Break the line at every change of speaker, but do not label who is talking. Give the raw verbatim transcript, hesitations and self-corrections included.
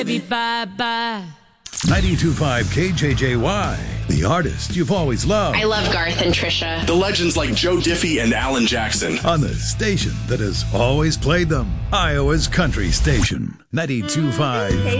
Bye-bye.
ninety-two point five K J J Y, the artist you've always loved.
I love Garth and Trisha.
The legends like Joe Diffie and Alan Jackson.
On the station that has always played them. Iowa's country station. ninety-two point five